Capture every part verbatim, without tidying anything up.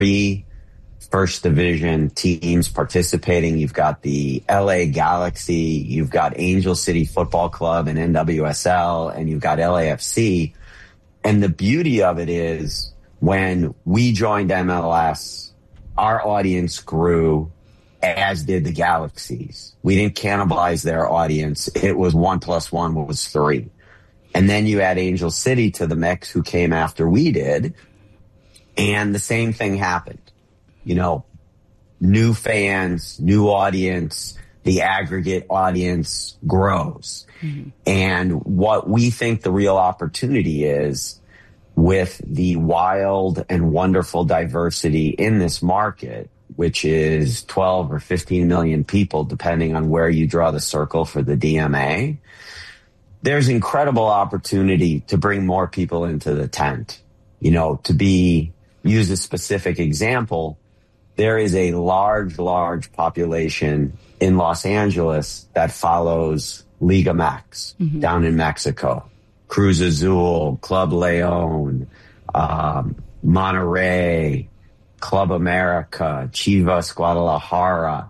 three first division teams participating. You've got the L A Galaxy, you've got Angel City Football Club and N W S L, and you've got L A F C. And the beauty of it is when we joined M L S, our audience grew, as did the Galaxies. We didn't cannibalize their audience. It was one plus one was three. And then you add Angel City to the mix, who came after we did, and the same thing happened. You know, new fans, new audience, the aggregate audience grows. Mm-hmm. And what we think the real opportunity is, with the wild and wonderful diversity in this market, which is twelve or fifteen million people, depending on where you draw the circle for the D M A, there's incredible opportunity to bring more people into the tent. You know, to be, use a specific example, there is a large, large population in Los Angeles that follows Liga M X mm-hmm. down in Mexico. Cruz Azul, Club Leon, um, Monterrey, Club America, Chivas Guadalajara.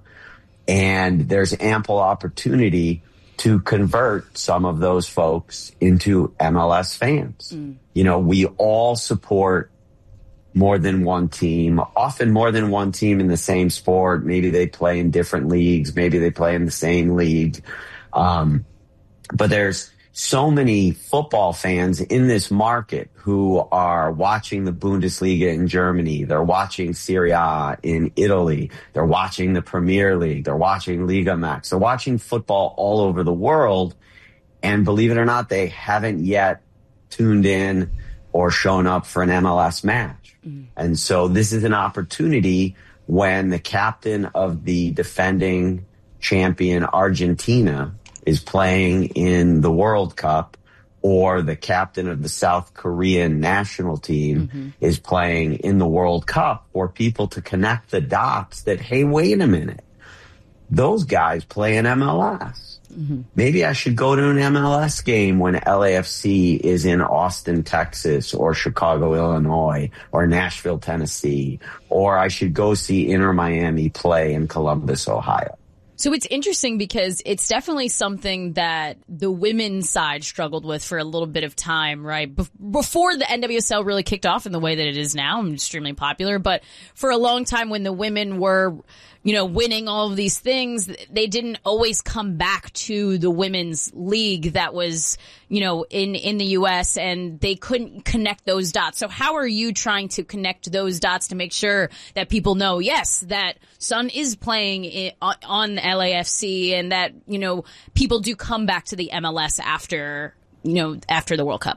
And there's ample opportunity to convert some of those folks into M L S fans. Mm. You know, we all support more than one team, often more than one team in the same sport. Maybe they play in different leagues. Maybe they play in the same league. Um, but there's so many football fans in this market who are watching the Bundesliga in Germany. They're watching Serie A in Italy. They're watching the Premier League. They're watching Liga M X. They're watching football all over the world. And believe it or not, they haven't yet tuned in or shown up for an M L S match. Mm. And so this is an opportunity when the captain of the defending champion Argentina is playing in the World Cup, or the captain of the South Korean national team mm-hmm. is playing in the World Cup, for people to connect the dots that, hey, wait a minute, those guys play in M L S. Mm-hmm. Maybe I should go to an M L S game when L A F C is in Austin, Texas, or Chicago, Illinois, or Nashville, Tennessee, or I should go see Inter Miami play in Columbus, Ohio. So it's interesting because it's definitely something that the women's side struggled with for a little bit of time, right? Be- before the N W S L really kicked off in the way that it is now, extremely popular. But for a long time when the women were, you know, winning all of these things, they didn't always come back to the women's league that was, you know, in, in the U S, and they couldn't connect those dots. So how are you trying to connect those dots to make sure that people know, yes, that Sun is playing in, on, on L A F C, and that, you know, people do come back to the M L S after, you know, after the World Cup?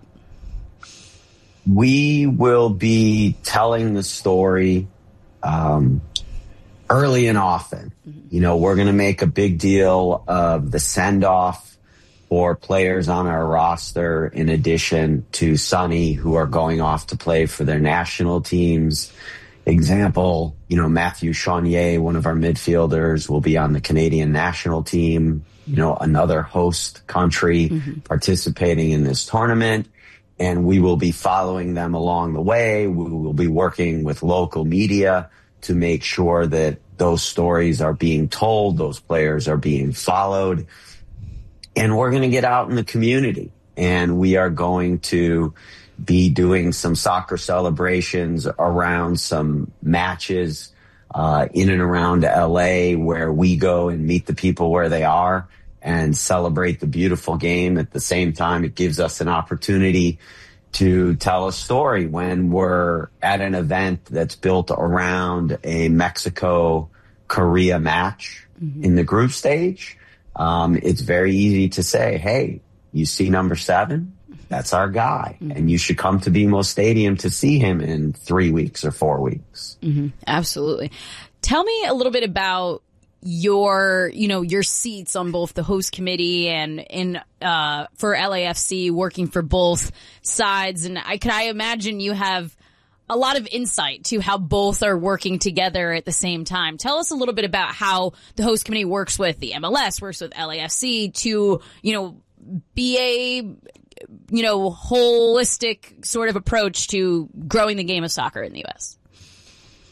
We will be telling the story, um, early and often. Mm-hmm. You know, we're going to make a big deal of the send-off for players on our roster, in addition to Sonny, who are going off to play for their national teams. Example, you know, Matthew Chaunier, one of our midfielders, will be on the Canadian national team, you know, another host country mm-hmm. participating in this tournament. And we will be following them along the way. We will be working with local media to make sure that those stories are being told, those players are being followed. And we're going to get out in the community, and we are going to be doing some soccer celebrations around some matches uh, in and around L A, where we go and meet the people where they are and celebrate the beautiful game. At the same time, it gives us an opportunity to tell a story when we're at an event that's built around a Mexico-Korea match mm-hmm. in the group stage. Um, it's very easy to say, hey, you see number seven? That's our guy. Mm-hmm. And you should come to B M O Stadium to see him in three weeks or four weeks. Mm-hmm. Absolutely. Tell me a little bit about your, you know, your seats on both the host committee and in, uh, for L A F C, working for both sides. And I can, I imagine you have a lot of insight to how both are working together at the same time. Tell us a little bit about how the host committee works with the M L S, works with L A F C to, you know, be a, you know, holistic sort of approach to growing the game of soccer in the U S.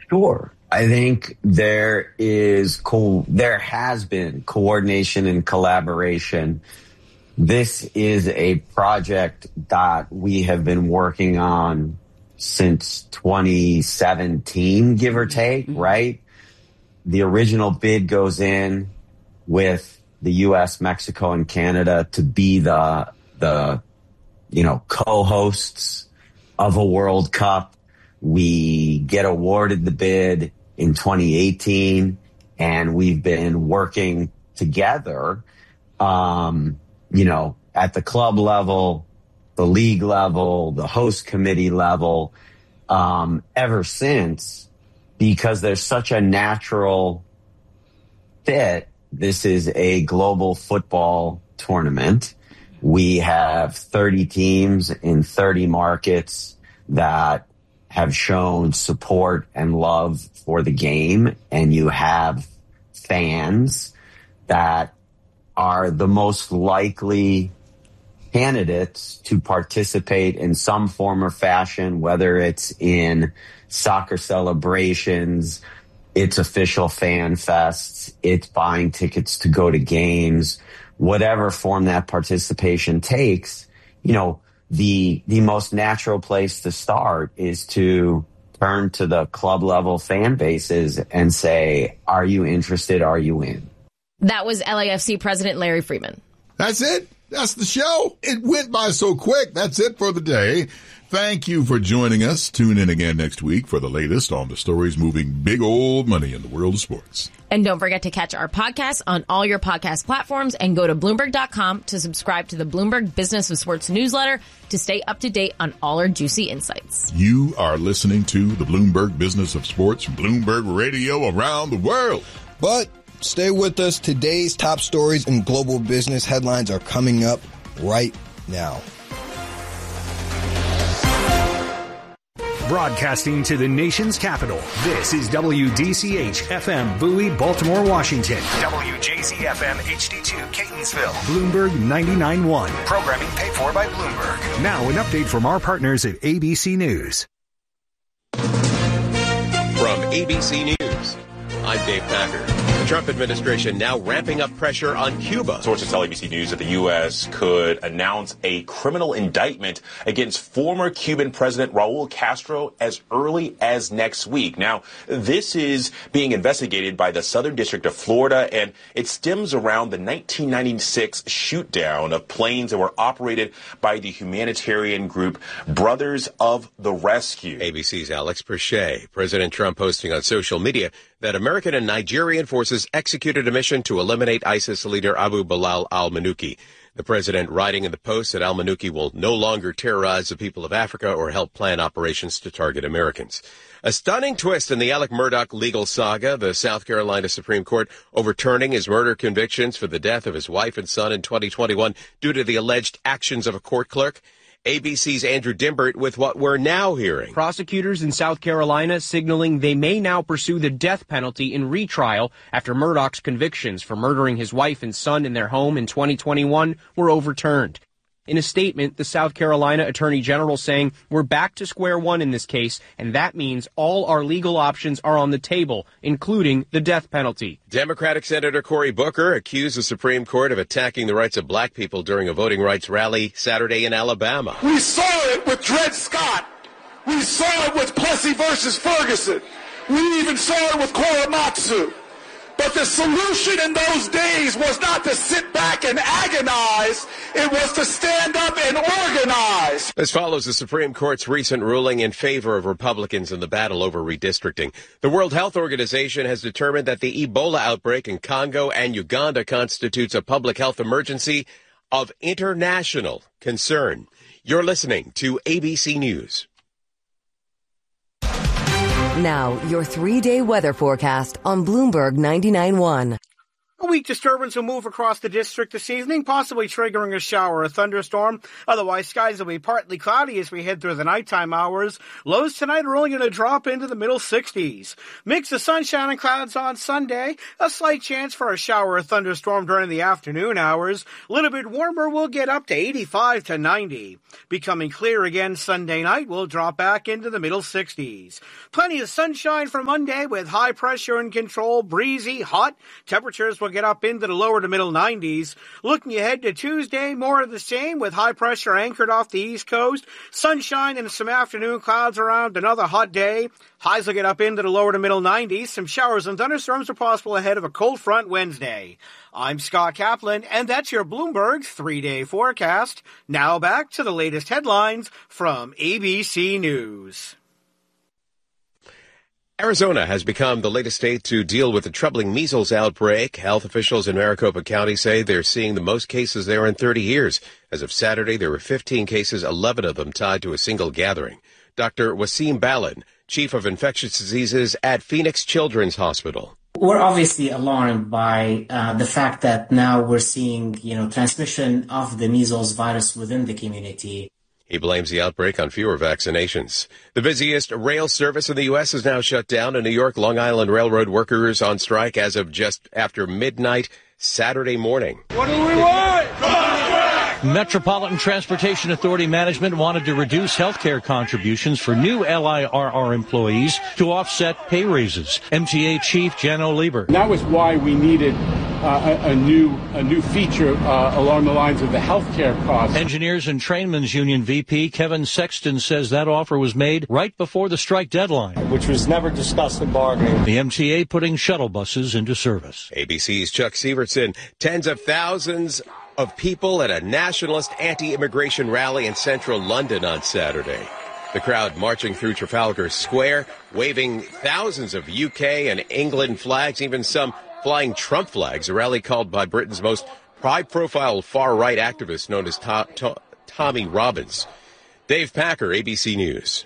Sure. I think there is co- there has been coordination and collaboration. This is a project that we have been working on since twenty seventeen, give or take, right? The original bid goes in with the U S, Mexico, and Canada to be the, the, you know, co-hosts of a World Cup. We get awarded the bid in twenty eighteen, and we've been working together, um, you know, at the club level, the league level, the host committee level, um, ever since, because there's such a natural fit. This is a global football tournament. We have thirty teams in thirty markets that have shown support and love for the game, and you have fans that are the most likely candidates to participate in some form or fashion, whether it's in soccer celebrations, it's official fan fests, it's buying tickets to go to games, whatever form that participation takes. You know, the the most natural place to start is to turn to the club level fan bases and say, are you interested? Are you in? That was L A F C President Larry Freeman. That's it. That's the show. It went by so quick. That's it for the day. Thank you for joining us. Tune in again next week for the latest on the stories moving big old money in the world of sports. And don't forget to catch our podcast on all your podcast platforms and go to Bloomberg dot com to subscribe to the Bloomberg Business of Sports newsletter to stay up to date on all our juicy insights. You are listening to the Bloomberg Business of Sports from Bloomberg Radio around the world. But stay with us. Today's top stories and global business headlines are coming up right now. Broadcasting to the nation's capital, this is W D C H F M Bowie, Baltimore, Washington. W J Z F M H D two, Catonsville. Bloomberg ninety-nine point one. Programming paid for by Bloomberg. Now an update from our partners at A B C News. From A B C News, I'm Dave Packer. The Trump administration now ramping up pressure on Cuba. Sources tell A B C News that the U S could announce a criminal indictment against former Cuban President Raul Castro as early as next week. Now, this is being investigated by the Southern District of Florida, and it stems around the nineteen ninety-six shoot-down of planes that were operated by the humanitarian group Brothers of the Rescue. A B C's Alex Perche. President Trump posting on social media that American and Nigerian forces executed a mission to eliminate ISIS leader Abu Bilal al-Manuki. The president writing in the post that al-Manuki will no longer terrorize the people of Africa or help plan operations to target Americans. A stunning twist in the Alec Murdaugh legal saga, the South Carolina Supreme Court overturning his murder convictions for the death of his wife and son in twenty twenty-one due to the alleged actions of a court clerk. A B C's Andrew Dimbert with what we're now hearing. Prosecutors in South Carolina signaling they may now pursue the death penalty in retrial after Murdaugh's convictions for murdering his wife and son in their home in twenty twenty-one were overturned. In a statement, the South Carolina Attorney General saying, we're back to square one in this case, and that means all our legal options are on the table, including the death penalty. Democratic Senator Cory Booker accused the Supreme Court of attacking the rights of black people during a voting rights rally Saturday in Alabama. We saw it with Dred Scott. We saw it with Plessy versus Ferguson. We even saw it with Korematsu. But the solution in those days was not to sit back and agonize. It was to stand up and organize. This follows the Supreme Court's recent ruling in favor of Republicans in the battle over redistricting. The World Health Organization has determined that the Ebola outbreak in Congo and Uganda constitutes a public health emergency of international concern. You're listening to A B C News. Now, your three-day weather forecast on Bloomberg ninety-nine point one. A weak disturbance will move across the district this evening, possibly triggering a shower or thunderstorm. Otherwise, skies will be partly cloudy as we head through the nighttime hours. Lows tonight are only going to drop into the middle sixties. Mix of sunshine and clouds on Sunday. A slight chance for a shower or thunderstorm during the afternoon hours. A little bit warmer, we'll get up to eighty-five to ninety. Becoming clear again Sunday night, we'll drop back into the middle sixties. Plenty of sunshine for Monday with high pressure and control, breezy, hot. Temperatures will get up into the lower to middle nineties. Looking ahead to Tuesday, more of the same with high pressure anchored off the east coast. Sunshine and some afternoon clouds around, another hot day. Highs will get up into the lower to middle nineties. Some showers and thunderstorms are possible ahead of a cold front Wednesday. I'm Scott Kaplan, and that's your Bloomberg three-day forecast. Now back to the latest headlines from A B C News. Arizona has become the latest state to deal with the troubling measles outbreak. Health officials in Maricopa County say they're seeing the most cases there in thirty years. As of Saturday, there were fifteen cases, eleven of them tied to a single gathering. Doctor Wasim Balin, chief of infectious diseases at Phoenix Children's Hospital. We're obviously alarmed by uh, the fact that now we're seeing, you know, transmission of the measles virus within the community. He blames the outbreak on fewer vaccinations. The busiest rail service in the U S is now shut down. In New York, Long Island Railroad workers on strike as of just after midnight Saturday morning. What do we want? Metropolitan Transportation Authority management wanted to reduce health care contributions for new L I R R employees to offset pay raises. M T A Chief Jano Lieber. That was why we needed uh, a, a new a new feature uh, along the lines of the health care costs. Engineers and Trainmen's Union V P Kevin Sexton says that offer was made right before the strike deadline, which was never discussed in bargaining. The M T A putting shuttle buses into service. A B C's Chuck Severson. Tens of thousands of people at a nationalist anti-immigration rally in central London on Saturday. The crowd marching through Trafalgar Square, waving thousands of U K and England flags, even some flying Trump flags, a rally called by Britain's most high-profile far-right activist known as to- to- Tommy Robbins. Dave Packer, A B C News.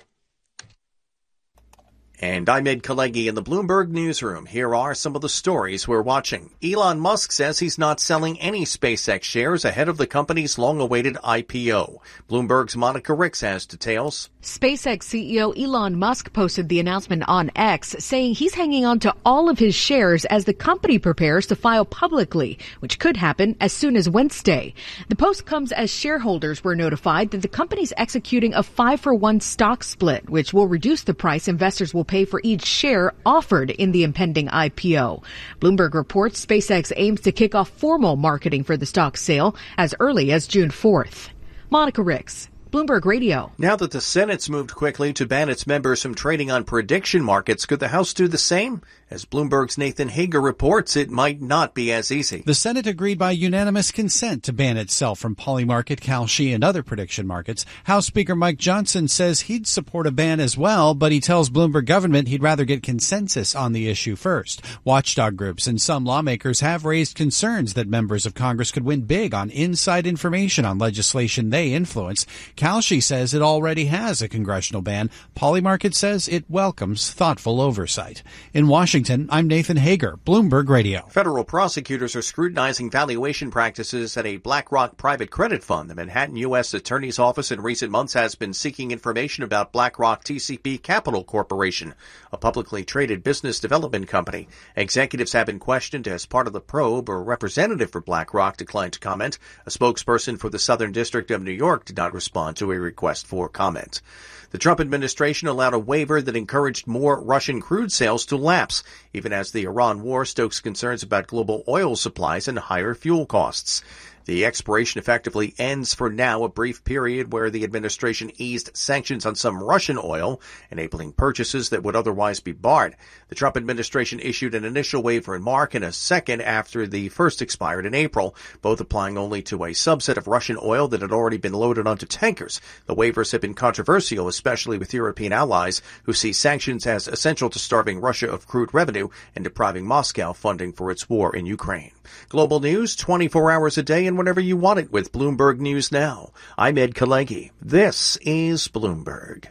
And I'm Ed Kalegi in the Bloomberg Newsroom. Here are some of the stories we're watching. Elon Musk says he's not selling any SpaceX shares ahead of the company's long-awaited I P O. Bloomberg's Monica Ricks has details. SpaceX C E O Elon Musk posted the announcement on X, saying he's hanging on to all of his shares as the company prepares to file publicly, which could happen as soon as Wednesday. The post comes as shareholders were notified that the company's executing a five-for-one stock split, which will reduce the price investors will pay for each share offered in the impending I P O. Bloomberg reports SpaceX aims to kick off formal marketing for the stock sale as early as June fourth. Monica Ricks, Bloomberg Radio. Now that the Senate's moved quickly to ban its members from trading on prediction markets, could the House do the same? As Bloomberg's Nathan Hager reports, it might not be as easy. The Senate agreed by unanimous consent to ban itself from Polymarket, Kalshi, and other prediction markets. House Speaker Mike Johnson says he'd support a ban as well, but he tells Bloomberg Government he'd rather get consensus on the issue first. Watchdog groups and some lawmakers have raised concerns that members of Congress could win big on inside information on legislation they influence. Kalshi says it already has a congressional ban. Polymarket says it welcomes thoughtful oversight. In Washington, I'm Nathan Hager, Bloomberg Radio. Federal prosecutors are scrutinizing valuation practices at a BlackRock private credit fund. The Manhattan U S Attorney's Office in recent months has been seeking information about BlackRock T C P Capital Corporation, a publicly traded business development company. Executives have been questioned as part of the probe. A representative for BlackRock declined to comment. A spokesperson for the Southern District of New York did not respond to a request for comment. The Trump administration allowed a waiver that encouraged more Russian crude sales to lapse, even as the Iran war stokes concerns about global oil supplies and higher fuel costs. The expiration effectively ends for now, a brief period where the administration eased sanctions on some Russian oil, enabling purchases that would otherwise be barred. The Trump administration issued an initial waiver in March and a second after the first expired in April, both applying only to a subset of Russian oil that had already been loaded onto tankers. The waivers have been controversial, especially with European allies who see sanctions as essential to starving Russia of crude revenue and depriving Moscow funding for its war in Ukraine. Global news twenty-four hours a day and whenever you want it with Bloomberg News Now. I'm Ed Kalegi. This is Bloomberg.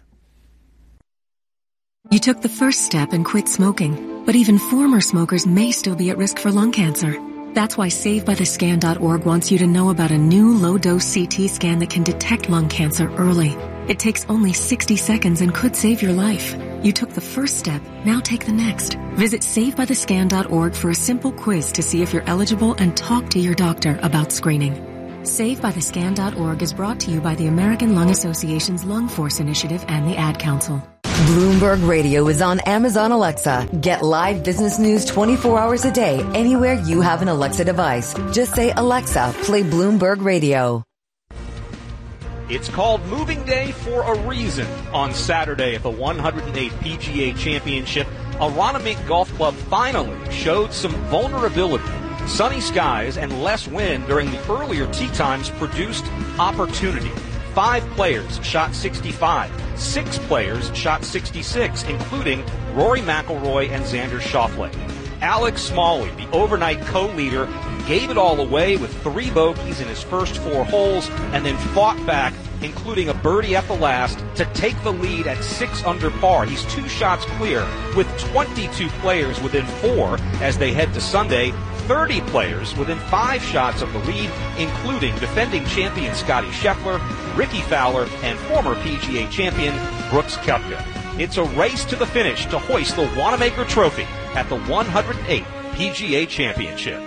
You took the first step and quit smoking, but even former smokers may still be at risk for lung cancer. That's why save by the scan dot org wants you to know about a new low-dose C T scan that can detect lung cancer early. It takes only sixty seconds and could save your life. You took the first step, now take the next. Visit save by the scan dot org for a simple quiz to see if you're eligible and talk to your doctor about screening. save by the scan dot org is brought to you by the American Lung Association's Lung Force Initiative and the Ad Council. Bloomberg Radio is on Amazon Alexa. Get live business news twenty-four hours a day anywhere you have an Alexa device. Just say, Alexa, play Bloomberg Radio. It's called Moving Day for a reason. On Saturday at the one hundred eighth P G A Championship, Aronimink Golf Club finally showed some vulnerability. Sunny skies and less wind during the earlier tee times produced opportunity. Five players shot sixty-five. Six players shot sixty-six, including Rory McIlroy and Xander Schauffele. Alex Smalley, the overnight co-leader, gave it all away with three bogeys in his first four holes and then fought back, including a birdie at the last, to take the lead at six under par. He's two shots clear with twenty-two players within four as they head to Sunday. thirty players within five shots of the lead, including defending champion Scottie Scheffler, Ricky Fowler, and former P G A champion Brooks Koepka. It's a race to the finish to hoist the Wanamaker Trophy at the one hundred eighth P G A Championship.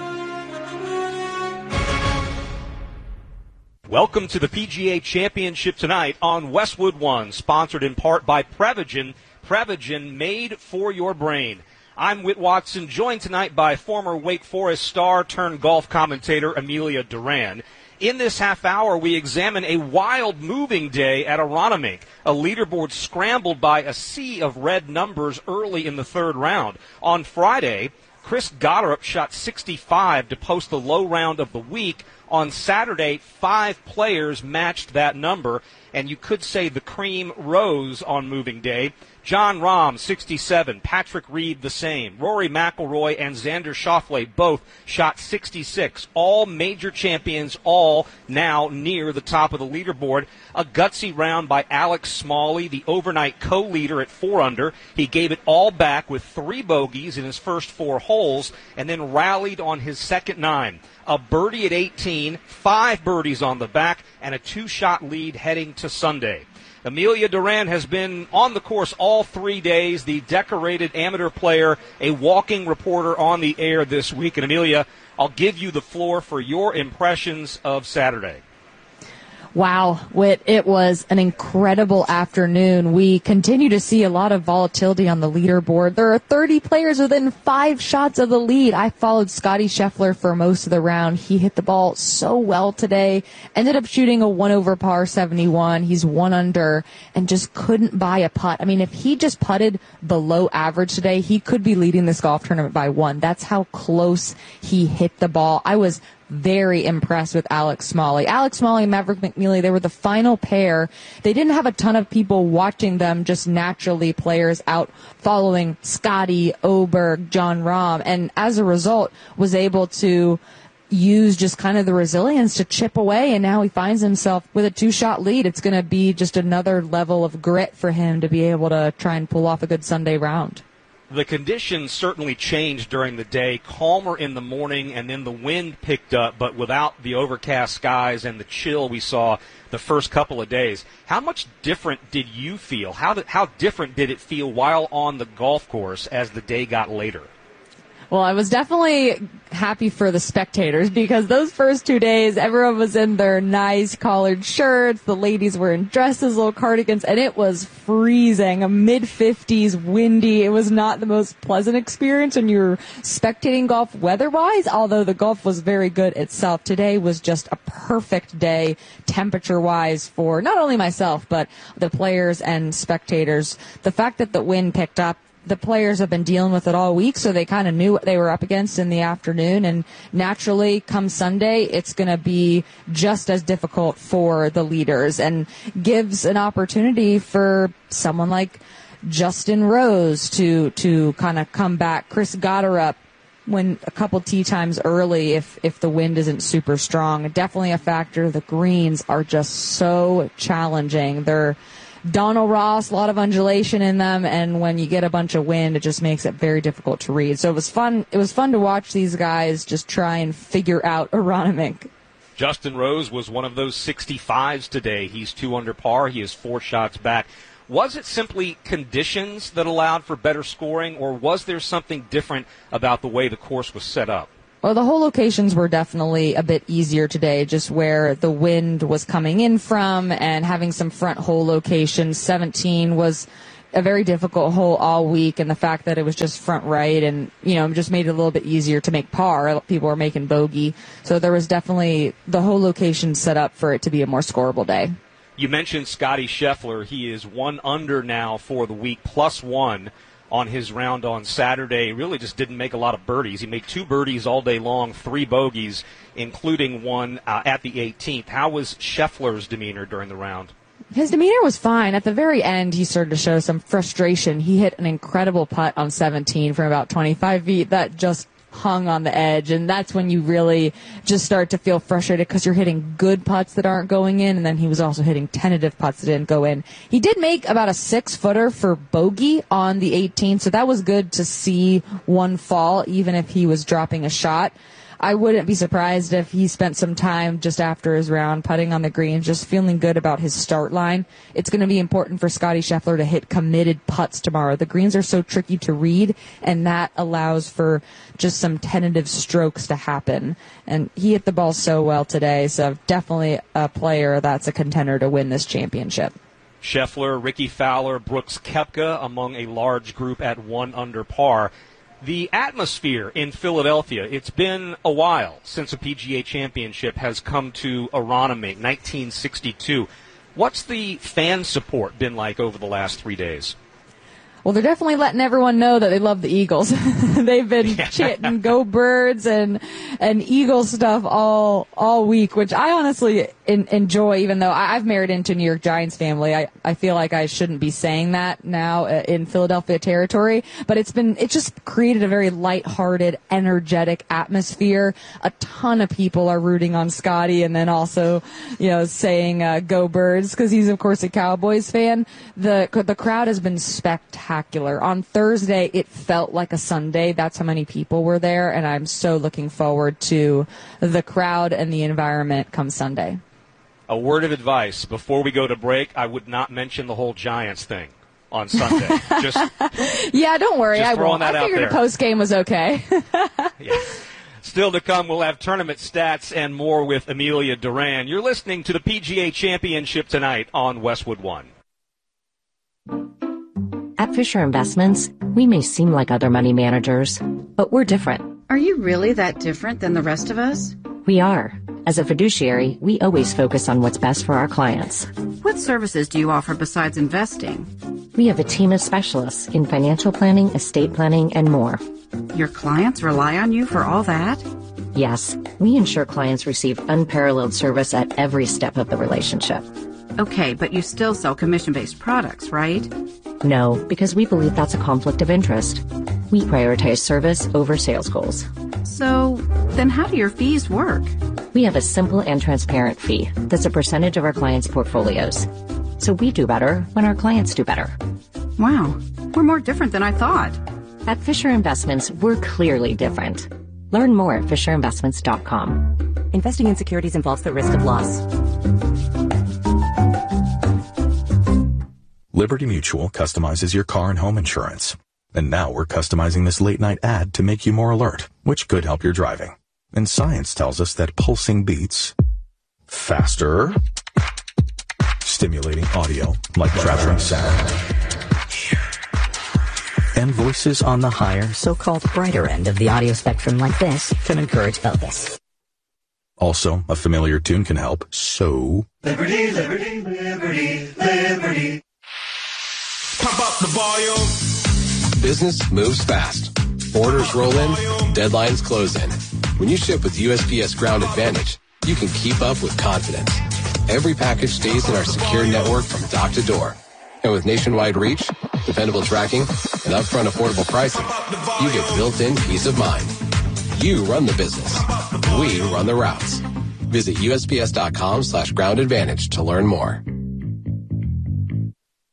Welcome to the P G A Championship tonight on Westwood One, sponsored in part by Prevagen. Prevagen, made for your brain. I'm Whit Watson, joined tonight by former Wake Forest star turned golf commentator Amelia Duran. In this half hour, we examine a wild moving day at Aronimink, a leaderboard scrambled by a sea of red numbers early in the third round. On Friday, Chris Gotterup shot sixty-five to post the low round of the week. On Saturday, five players matched that number, and you could say the cream rose on moving day. Jon Rahm, sixty-seven. Patrick Reed, the same. Rory McIlroy and Xander Schauffele both shot sixty-six. All major champions, all now near the top of the leaderboard. A gutsy round by Alex Smalley, the overnight co-leader at four under. He gave it all back with three bogeys in his first four holes and then rallied on his second nine. A birdie at eighteen, five birdies on the back, and a two-shot lead heading to Sunday. Amelia Duran has been on the course all three days, the decorated amateur player, a walking reporter on the air this week. And Amelia, I'll give you the floor for your impressions of Saturday. Wow, Whit, it was an incredible afternoon. We continue to see a lot of volatility on the leaderboard. There are thirty players within five shots of the lead. I followed Scottie Scheffler for most of the round. He hit the ball so well today. Ended up shooting a one over par seventy-one. He's one under and just couldn't buy a putt. I mean, if he just putted below average today, he could be leading this golf tournament by one. That's how close he hit the ball. I was very impressed with Alex Smalley. Alex Smalley and Maverick McNeely, they were the final pair. They didn't have a ton of people watching them, just naturally players out following Scotty, Oberg, Jon Rahm, and as a result was able to use just kind of the resilience to chip away, and now he finds himself with a two-shot lead. It's going to be just another level of grit for him to be able to try and pull off a good Sunday round. The conditions certainly changed during the day, calmer in the morning, and then the wind picked up, but without the overcast skies and the chill we saw the first couple of days. How much different did you feel? How did, how different did it feel while on the golf course as the day got later? Well, I was definitely happy for the spectators because those first two days, everyone was in their nice collared shirts. The ladies were in dresses, little cardigans, and it was freezing, a mid fifties, windy. It was not the most pleasant experience when you were spectating golf weather-wise, although the golf was very good itself. Today was just a perfect day temperature-wise for not only myself, but the players and spectators. The fact that the wind picked up, the players have been dealing with it all week, so they kind of knew what they were up against in the afternoon. And naturally, come Sunday, it's going to be just as difficult for the leaders and gives an opportunity for someone like Justin Rose to to kind of come back. Chris Gotterup, when a couple tee times early, if if the wind isn't super strong, definitely a factor. The greens are just so challenging. They're Donald Ross, a lot of undulation in them, and when you get a bunch of wind, it just makes it very difficult to read. So it was fun. It was fun to watch these guys just try and figure out Aronimink. Justin Rose was one of those sixty-fives today. He's two under par. He is four shots back. Was it simply conditions that allowed for better scoring, or was there something different about the way the course was set up? Well, the hole locations were definitely a bit easier today, just where the wind was coming in from and having some front hole locations. seventeen was a very difficult hole all week, and the fact that it was just front right and, you know, just made it a little bit easier to make par. People were making bogey. So there was definitely the hole location set up for it to be a more scoreable day. You mentioned Scotty Scheffler. He is one under now for the week, plus one on his round on Saturday. Really just didn't make a lot of birdies. He made two birdies all day long, three bogeys, including one uh, at the eighteenth. How was Scheffler's demeanor during the round? His demeanor was fine. At the very end, he started to show some frustration. He hit an incredible putt on seventeen from about twenty-five feet that just hung on the edge, and that's when you really just start to feel frustrated because you're hitting good putts that aren't going in, and then he was also hitting tentative putts that didn't go in. He did make about a six-footer for bogey on the eighteenth, so that was good to see one fall, even if he was dropping a shot. I wouldn't be surprised if he spent some time just after his round putting on the greens, just feeling good about his start line. It's going to be important for Scotty Scheffler to hit committed putts tomorrow. The greens are so tricky to read, and that allows for just some tentative strokes to happen. And he hit the ball so well today, so definitely a player that's a contender to win this championship. Scheffler, Ricky Fowler, Brooks Koepka among a large group at one under par. The atmosphere in Philadelphia, it's been a while since a P G A championship has come to Aronimink, nineteen sixty-two. What's the fan support been like over the last three days? Well, they're definitely letting everyone know that they love the Eagles. They've been chanting "Go Birds" and and Eagle stuff all all week, which I honestly in, enjoy. Even though I, I've married into a New York Giants family, I, I feel like I shouldn't be saying that now uh, in Philadelphia territory. But it's been it just created a very lighthearted, energetic atmosphere. A ton of people are rooting on Scotty, and then also, you know, saying uh, "Go Birds" because he's of course a Cowboys fan. The the crowd has been spectacular. On Thursday, it felt like a Sunday. That's how many people were there, and I'm so looking forward to the crowd and the environment come Sunday. A word of advice before we go to break: I would not mention the whole Giants thing on Sunday. Just yeah, don't worry, just I won't. That I figured out there. A post game was okay. Yeah. Still to come, we'll have tournament stats and more with Amelia Duran. You're listening to the P G A Championship tonight on Westwood One. At Fisher Investments, we may seem like other money managers, but we're different. Are you really that different than the rest of us? We are. As a fiduciary, we always focus on what's best for our clients. What services do you offer besides investing? We have a team of specialists in financial planning, estate planning, and more. Your clients rely on you for all that? Yes, we ensure clients receive unparalleled service at every step of the relationship. Okay, but you still sell commission-based products, right? No, because we believe that's a conflict of interest. We prioritize service over sales goals. So, then how do your fees work? We have a simple and transparent fee that's a percentage of our clients' portfolios. So we do better when our clients do better. Wow, we're more different than I thought. At Fisher Investments, we're clearly different. Learn more at fisher investments dot com. Investing in securities involves the risk of loss. Liberty Mutual customizes your car and home insurance. And now we're customizing this late-night ad to make you more alert, which could help your driving. And science tells us that pulsing beats faster, stimulating audio like traveling sound, and voices on the higher, so-called brighter end of the audio spectrum like this can encourage focus. Also, a familiar tune can help, so... Liberty, liberty, liberty, liberty. Pump up the volume. Business moves fast. Orders roll in, deadlines close in. When you ship with U S P S Ground Advantage, you can keep up with confidence. Every package stays in our secure network from dock to door. And with nationwide reach, dependable tracking, and upfront affordable pricing, you get built-in peace of mind. You run the business. We run the routes. Visit U S P S dot com slash ground advantage to learn more.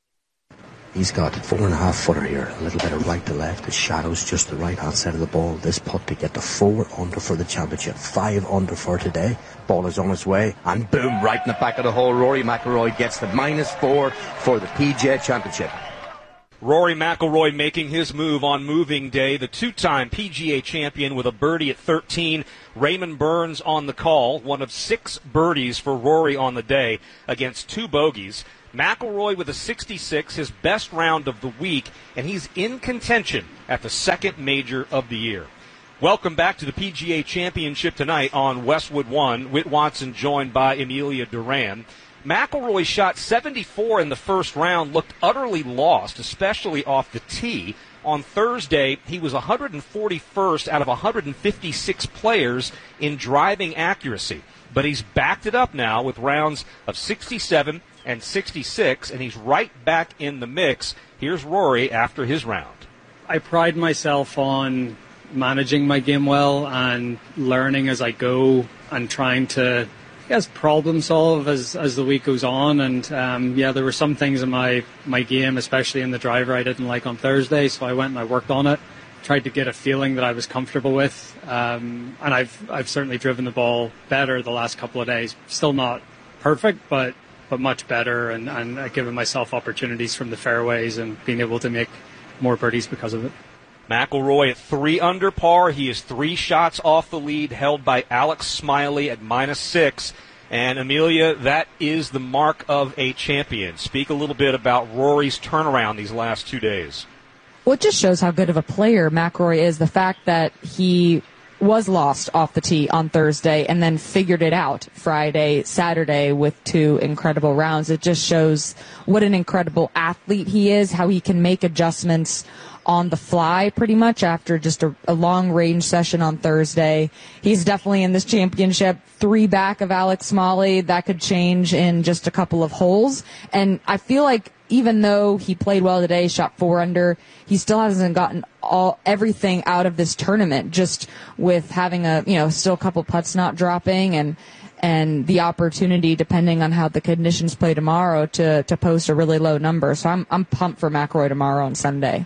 He's got four and a half footer here, a little bit of right to left. The shadow's just the right hand side of the ball. This putt to get the four under for the championship, five under for today. Ball is on its way, and boom, right in the back of the hole. Rory McIlroy gets the minus four for the P G A Championship. Rory McIlroy making his move on moving day, the two-time P G A champion with a birdie at thirteen. Raymond Burns on the call, one of six birdies for Rory on the day against two bogeys. McIlroy with a sixty-six, his best round of the week, and he's in contention at the second major of the year. Welcome back to the P G A Championship tonight on Westwood One. Whit Watson joined by Emilia Duran. McIlroy shot seventy-four in the first round, looked utterly lost, especially off the tee. On Thursday, he was one hundred forty-first out of one hundred fifty-six players in driving accuracy. But he's backed it up now with rounds of sixty-seven and sixty-six, and he's right back in the mix. Here's Rory after his round. I pride myself on managing my game well and learning as I go and trying to, I guess, problem solve as as the week goes on. And um, yeah, there were some things in my, my game, especially in the driver, I didn't like on Thursday, so I went and I worked on it, tried to get a feeling that I was comfortable with. Um, and I've I've certainly driven the ball better the last couple of days. Still not perfect, but but much better, and, and uh, giving myself opportunities from the fairways and being able to make more birdies because of it. McIlroy at three under par. He is three shots off the lead, held by Alex Smiley at minus six. And, Amelia, that is the mark of a champion. Speak a little bit about Rory's turnaround these last two days. Well, it just shows how good of a player McIlroy is. The fact that he was lost off the tee on Thursday and then figured it out Friday, Saturday with two incredible rounds. It just shows what an incredible athlete he is, how he can make adjustments on the fly pretty much after just a, a long range session on Thursday. He's definitely in this championship three back of Alex Smalley. That could change in just a couple of holes. And I feel like even though he played well today, shot four under, he still hasn't gotten all everything out of this tournament, just with having a, you know, still a couple putts not dropping and and the opportunity, depending on how the conditions play tomorrow, to to post a really low number. So I'm I'm pumped for McIlroy tomorrow on Sunday.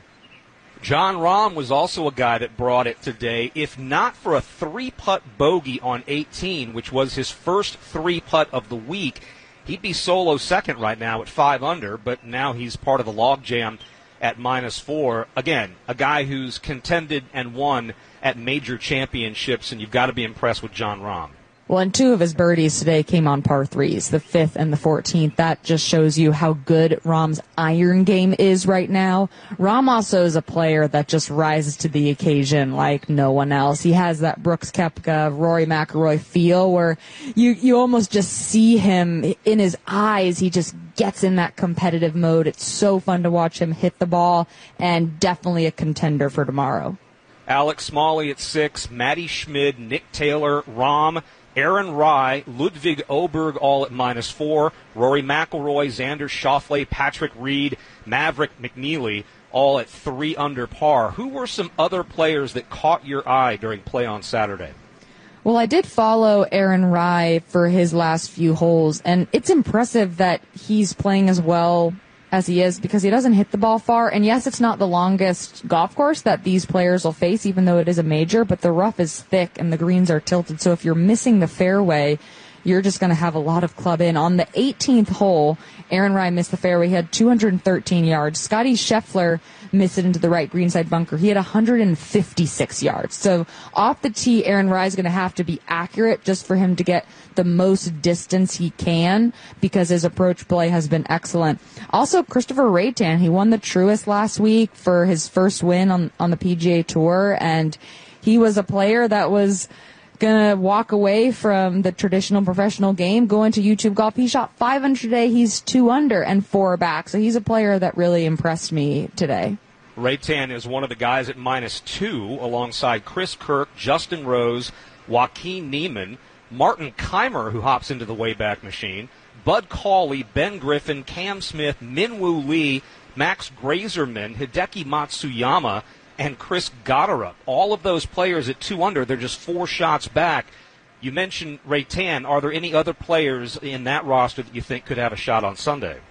Jon Rahm was also a guy that brought it today. If not for a three-putt bogey on eighteen, which was his first three-putt of the week, he'd be solo second right now at five under, but now he's part of the logjam at minus four. Again, a guy who's contended and won at major championships, and you've got to be impressed with Jon Rahm. Well, and two of his birdies today came on par threes, the fifth and the fourteenth. That just shows you how good Rahm's iron game is right now. Rahm also is a player that just rises to the occasion like no one else. He has that Brooks Koepka, Rory McIlroy feel where you, you almost just see him in his eyes. He just gets in that competitive mode. It's so fun to watch him hit the ball, and definitely a contender for tomorrow. Alex Smalley at six, Matty Schmid, Nick Taylor, Rahm, Aaron Rai, Ludwig Oberg all at minus four, Rory McIlroy, Xander Schauffele, Patrick Reed, Maverick McNeely all at three under par. Who were some other players that caught your eye during play on Saturday? Well, I did follow Aaron Rai for his last few holes, and it's impressive that he's playing as well as he is because he doesn't hit the ball far. And yes, it's not the longest golf course that these players will face, even though it is a major, but the rough is thick and the greens are tilted. So if you're missing the fairway, you're just going to have a lot of club in. On the eighteenth hole, Aaron Rai missed the fairway. He had two hundred thirteen yards. Scotty Scheffler missed it into the right greenside bunker. He had one hundred fifty-six yards. So off the tee, Aaron Rai is going to have to be accurate just for him to get the most distance he can because his approach play has been excellent. Also, Christopher Raytan, he won the Truist last week for his first win on, on the P G A Tour, and he was a player that was going to walk away from the traditional professional game, go into YouTube golf. He shot five under today. He's two under and four back. So he's a player that really impressed me today. Raytan is one of the guys at minus two alongside Chris Kirk, Justin Rose, Joaquin Niemann, Martin Keimer, who hops into the Wayback Machine, Bud Cauley, Ben Griffin, Cam Smith, Minwoo Lee, Max Grazerman, Hideki Matsuyama, and Chris Gotterup. All of those players at two under, they're just four shots back. You mentioned Raytan. Are there any other players in that roster that you think could have a shot on Sunday?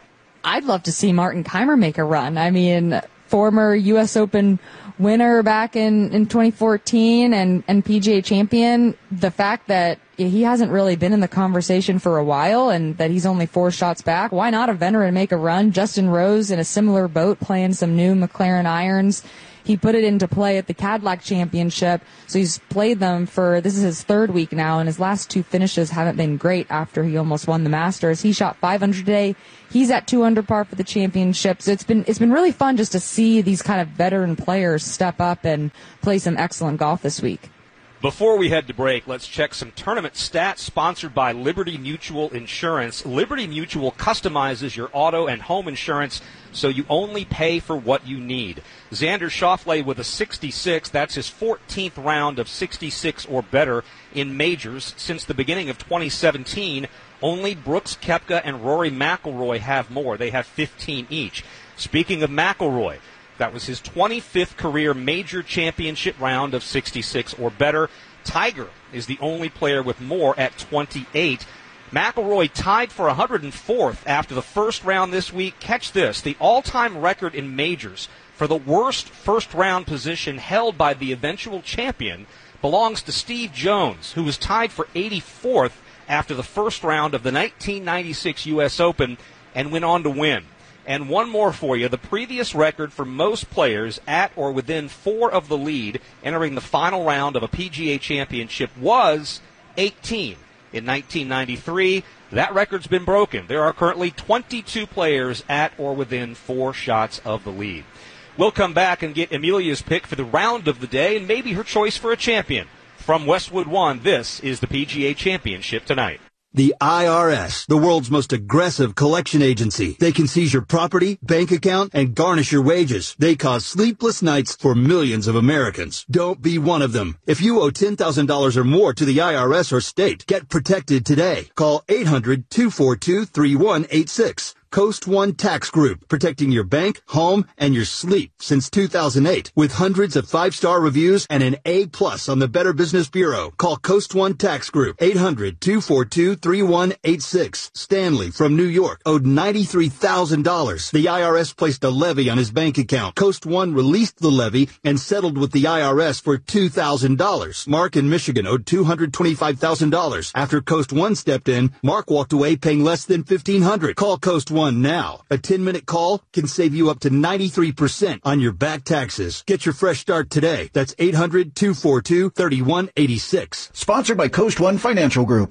I'd love to see Martin Kaymer make a run. I mean, former U S Open winner back in, in twenty fourteen and, and P G A champion. The fact that he hasn't really been in the conversation for a while and that he's only four shots back. Why not a veteran make a run? Justin Rose in a similar boat playing some new McLaren irons. He put it into play at the Cadillac Championship, so he's played them for, this is his third week now, and his last two finishes haven't been great after he almost won the Masters. He shot five hundred today. He's at two under par for the championship. So it's been, it's been really fun just to see these kind of veteran players step up and play some excellent golf this week. Before we head to break, let's check some tournament stats sponsored by Liberty Mutual Insurance. Liberty Mutual customizes your auto and home insurance so you only pay for what you need. Xander Schauffele with a sixty-six. That's his fourteenth round of sixty-six or better in majors since the beginning of twenty seventeen. Only Brooks Koepka and Rory McIlroy have more. They have fifteen each. Speaking of McIlroy, that was his twenty-fifth career major championship round of sixty-six or better. Tiger is the only player with more at twenty-eight. McIlroy tied for one hundred fourth after the first round this week. Catch this, the all-time record in majors for the worst first-round position held by the eventual champion belongs to Steve Jones, who was tied for eighty-fourth after the first round of the nineteen ninety-six U S Open and went on to win. And one more for you. The previous record for most players at or within four of the lead entering the final round of a P G A championship was eighteen. In nineteen ninety-three, that record's been broken. There are currently twenty-two players at or within four shots of the lead. We'll come back and get Amelia's pick for the round of the day and maybe her choice for a champion. From Westwood One, this is the P G A Championship Tonight. The I R S, the world's most aggressive collection agency. They can seize your property, bank account, and garnish your wages. They cause sleepless nights for millions of Americans. Don't be one of them. If you owe ten thousand dollars or more to the I R S or state, get protected today. Call eight hundred, two four two, three one eight six. Coast One Tax Group, protecting your bank, home, and your sleep since two thousand eight. With hundreds of five-star reviews and an A plus on the Better Business Bureau. Call Coast One Tax Group, eight hundred, two four two, three one eight six. Stanley from New York owed ninety-three thousand dollars. The I R S placed a levy on his bank account. Coast One released the levy and settled with the I R S for two thousand dollars. Mark in Michigan owed two hundred twenty-five thousand dollars. After Coast One stepped in, Mark walked away paying less than fifteen hundred dollars. Call Coast One now. A ten-minute call can save you up to ninety-three percent on your back taxes. Get your fresh start today. That's eight hundred, two four two, three one eight six. Sponsored by Coast One Financial Group.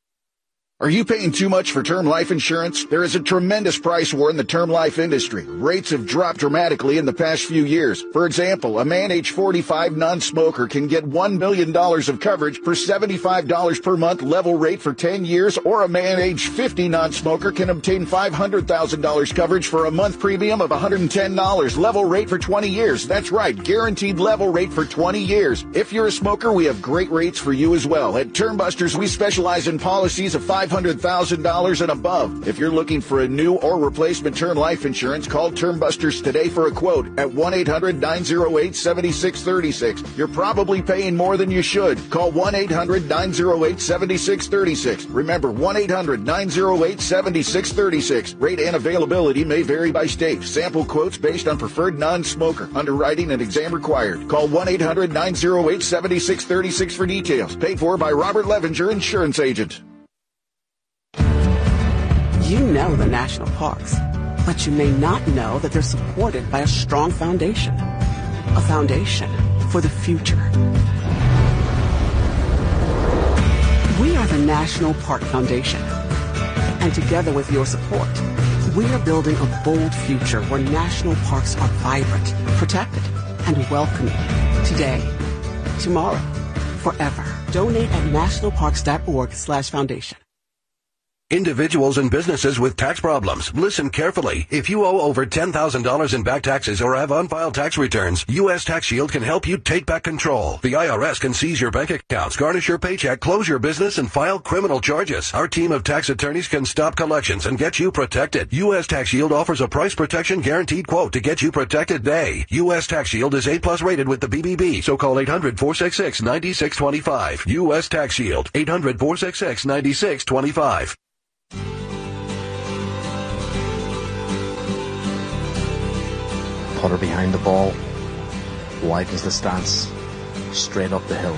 Are you paying too much for term life insurance? There is a tremendous price war in the term life industry. Rates have dropped dramatically in the past few years. For example, a man age forty-five non-smoker can get one million dollars of coverage for seventy-five dollars per month level rate for ten years, or a man age fifty non-smoker can obtain five hundred thousand dollars coverage for a month premium of one hundred ten dollars level rate for twenty years. That's right, guaranteed level rate for twenty years. If you're a smoker, we have great rates for you as well. At Term Busters, we specialize in policies of five hundred thousand dollars and above. If you're looking for a new or replacement term life insurance, call Term Busters today for a quote at one eight hundred, nine oh eight, seven six three six. You're probably paying more than you should. Call one eight hundred, nine oh eight, seven six three six. Remember, one eight hundred, nine oh eight, seven six three six. Rate and availability may vary by state. Sample quotes based on preferred non-smoker. Underwriting and exam required. Call one eight hundred, nine oh eight, seven six three six for details. Paid for by Robert Levenger, Insurance Agent. You know the national parks, but you may not know that they're supported by a strong foundation. A foundation for the future. We are the National Park Foundation. And together with your support, we are building a bold future where national parks are vibrant, protected, and welcoming. Today, tomorrow, forever. Donate at nationalparks.org slash foundation. Individuals and businesses with tax problems, listen carefully. If you owe over ten thousand dollars in back taxes or have unfiled tax returns, U S Tax Shield can help you take back control. The I R S can seize your bank accounts, garnish your paycheck, close your business, and file criminal charges. Our team of tax attorneys can stop collections and get you protected. U S Tax Shield offers a price protection guaranteed quote to get you protected today. U S Tax Shield is A plus rated with the B B B, so call eight hundred, four six six, nine six two five. U S Tax Shield, eight hundred, four six six, nine six two five. Putter behind the ball, widens the stance, straight up the hill.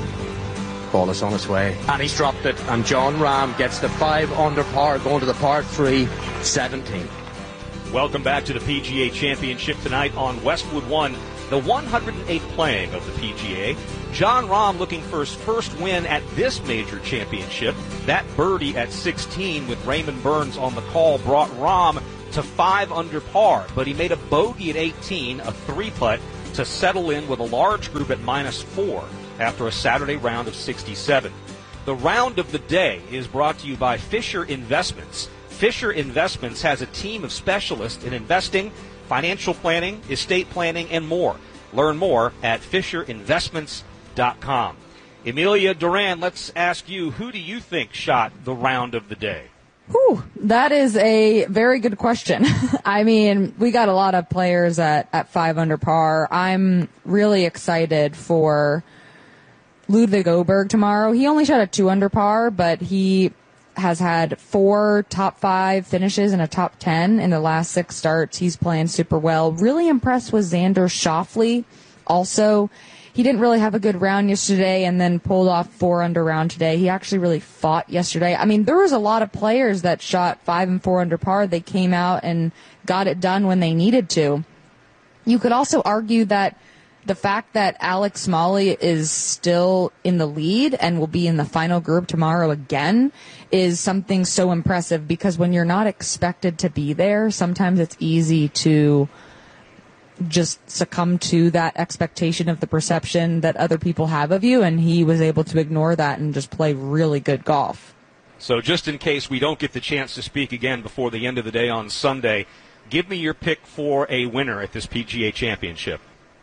Ball is on its way, and he's dropped it, and Jon Rahm gets the five under par, going to the par three, seventeen. Welcome back to the P G A Championship tonight on Westwood One, the one hundred eighth playing of the P G A. Jon Rahm looking for his first win at this major championship. That birdie at sixteen with Raymond Burns on the call brought Rahm to five under par, but he made a bogey at eighteen, a three-putt, to settle in with a large group at minus four after a Saturday round of sixty-seven. The round of the day is brought to you by Fisher Investments. Fisher Investments has a team of specialists in investing, financial planning, estate planning, and more. Learn more at fisher investments dot com. Emilia Duran, let's ask you, who do you think shot the round of the day? Whew, that is a very good question. I mean, we got a lot of players at, at five under par. I'm really excited for Ludwig Åberg tomorrow. He only shot a two under par, but he has had four top five finishes and a top ten in the last six starts. He's playing super well. Really impressed with Xander Schauffele. Also, he didn't really have a good round yesterday and then pulled off four under round today. He actually really fought yesterday. I mean, there was a lot of players that shot five and four under par. They came out and got it done when they needed to. You could also argue that the fact that Alex Smalley is still in the lead and will be in the final group tomorrow again is something so impressive, because when you're not expected to be there, sometimes it's easy to just succumb to that expectation of the perception that other people have of you, and he was able to ignore that and just play really good golf. So just in case we don't get the chance to speak again before the end of the day on Sunday, give me your pick for a winner at this P G A Championship.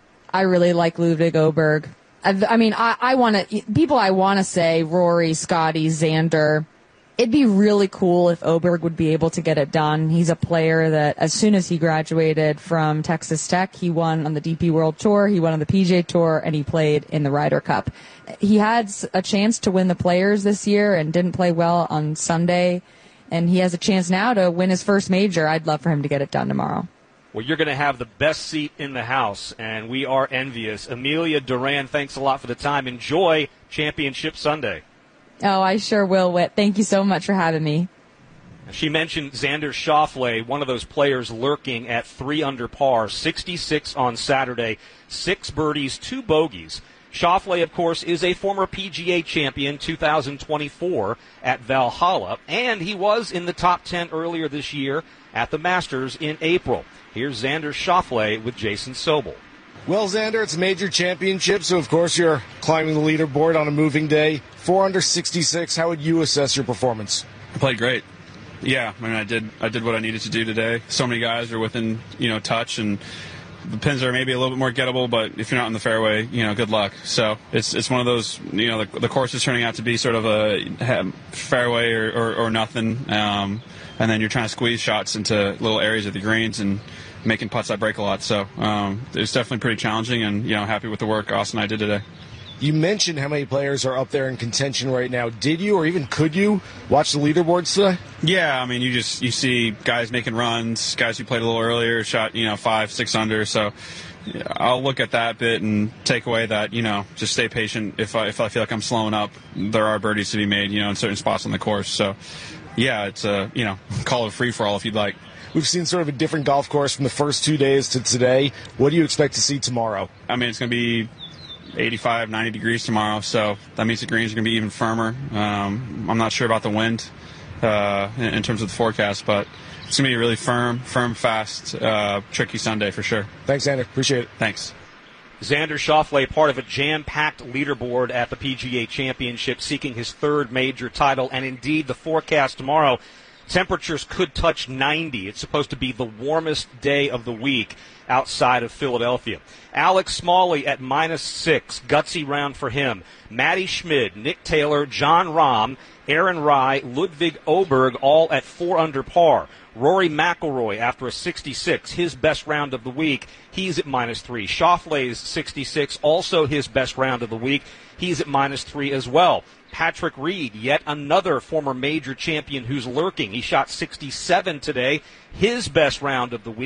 I really like Ludwig Åberg. I, I mean, I, I want to, people I want to say, Rory, Scotty, Xander. It'd be really cool if Åberg would be able to get it done. He's a player that as soon as he graduated from Texas Tech, he won on the D P World Tour, he won on the P G A Tour, and he played in the Ryder Cup. He had a chance to win the Players this year and didn't play well on Sunday, and he has a chance now to win his first major. I'd love for him to get it done tomorrow. Well, you're going to have the best seat in the house, and we are envious. Emilia Duran, thanks a lot for the time. Enjoy Championship Sunday. Oh, I sure will, Whit. Thank you so much for having me. She mentioned Xander Schauffele, one of those players lurking at three under par, sixty-six on Saturday, six birdies, two bogeys. Schauffele, of course, is a former P G A champion, two thousand twenty-four at Valhalla, and he was in the top ten earlier this year at the Masters in April. Here's Xander Schauffele with Jason Sobel. Well, Xander, it's a major championship, so of course you're climbing the leaderboard on a moving day. Four under sixty-six. How would you assess your performance? I played great. Yeah, I mean, I did. I did what I needed to do today. So many guys are within, you know, touch, and the pins are maybe a little bit more gettable. But if you're not in the fairway, you know, good luck. So it's it's one of those, you know, the, the course is turning out to be sort of a fairway or, or, or nothing, um, and then you're trying to squeeze shots into little areas of the greens and making putts that break a lot. So um, it's definitely pretty challenging, and, you know, happy with the work Austin and I did today. You mentioned how many players are up there in contention right now. Did you, or even could you, watch the leaderboards today? Yeah, I mean, you just you see guys making runs, guys who played a little earlier, shot, you know, five, six under. So yeah, I'll look at that bit and take away that, you know, just stay patient. If I, if I feel like I'm slowing up, there are birdies to be made, you know, in certain spots on the course. So, yeah, it's a, you know, call it free-for-all if you'd like. We've seen sort of a different golf course from the first two days to today. What do you expect to see tomorrow? I mean, it's going to be eighty-five, ninety degrees tomorrow, so that means the greens are going to be even firmer. Um, I'm not sure about the wind uh, in, in terms of the forecast, but it's going to be a really firm, firm, fast, uh, tricky Sunday for sure. Thanks, Xander. Appreciate it. Thanks. Xander Schauffele, part of a jam-packed leaderboard at the P G A Championship, seeking his third major title, and indeed the forecast tomorrow, temperatures could touch ninety. It's supposed to be the warmest day of the week outside of Philadelphia. Alex Smalley at minus six. Gutsy round for him. Matty Schmid, Nick Taylor, Jon Rahm, Aaron Rai, Ludwig Åberg, all at four under par. Rory McIlroy after a sixty-six, his best round of the week. He's at minus three. Schauffele's sixty-six, also his best round of the week. He's at minus three as well. Patrick Reed, yet another former major champion who's lurking. He shot sixty-seven today, his best round of the week.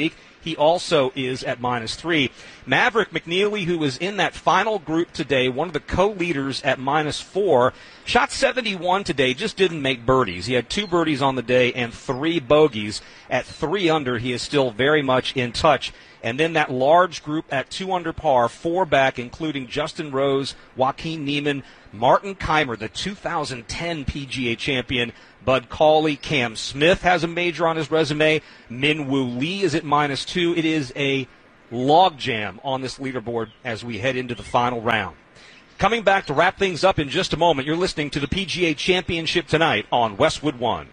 He also is at minus three. Maverick McNeely, who was in that final group today, one of the co-leaders at minus four, shot seventy-one today, just didn't make birdies. He had two birdies on the day and three bogeys. At three under, he is still very much in touch. And then that large group at two under par, four back, including Justin Rose, Joaquin Niemann, Martin Keimer, the two thousand ten P G A champion, Bud Cauley, Cam Smith has a major on his resume. Min Woo Lee is at minus two. It is a logjam on this leaderboard as we head into the final round. Coming back to wrap things up in just a moment, you're listening to the P G A Championship tonight on Westwood One.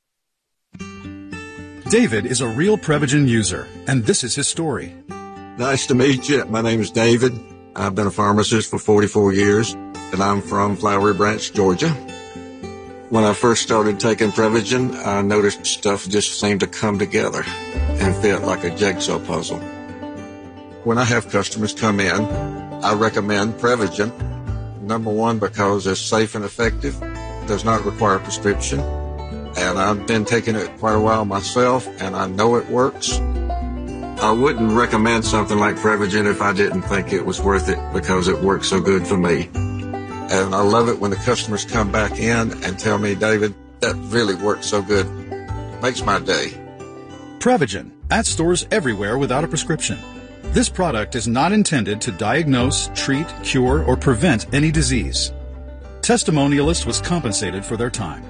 David is a real Prevagen user, and this is his story. Nice to meet you. My name is David. I've been a pharmacist for forty-four years, and I'm from Flowery Branch, Georgia. When I first started taking Prevagen, I noticed stuff just seemed to come together and fit like a jigsaw puzzle. When I have customers come in, I recommend Prevagen. Number one, because it's safe and effective, does not require a prescription, and I've been taking it quite a while myself, and I know it works. I wouldn't recommend something like Prevagen if I didn't think it was worth it, because it works so good for me. And I love it when the customers come back in and tell me, David, that really works so good. Makes my day. Prevagen, at stores everywhere without a prescription. This product is not intended to diagnose, treat, cure, or prevent any disease. Testimonialist was compensated for their time.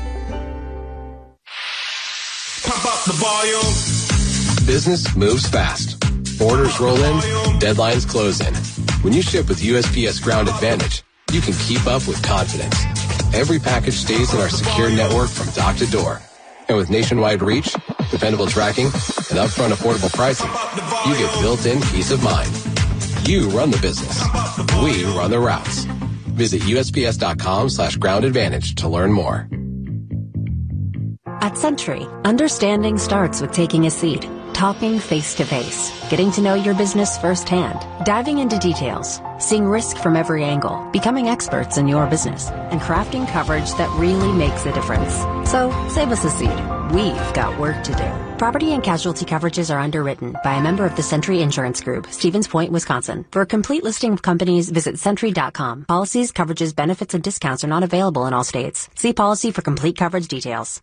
Pump up the volume. Business moves fast. Orders roll in, deadlines close in. When you ship with U S P S Ground Advantage, you can keep up with confidence. Every package stays in our secure network from dock to door. And with nationwide reach, dependable tracking, and upfront affordable pricing, you get built-in peace of mind. You run the business. We run the routes. Visit U S P S dot com slash ground advantage to learn more. At Century, understanding starts with taking a seat, talking face-to-face, getting to know your business firsthand, diving into details, seeing risk from every angle, becoming experts in your business, and crafting coverage that really makes a difference. So, save us a seat. We've got work to do. Property and casualty coverages are underwritten by a member of the Century Insurance Group, Stevens Point, Wisconsin. For a complete listing of companies, visit Century dot com. Policies, coverages, benefits, and discounts are not available in all states. See policy for complete coverage details.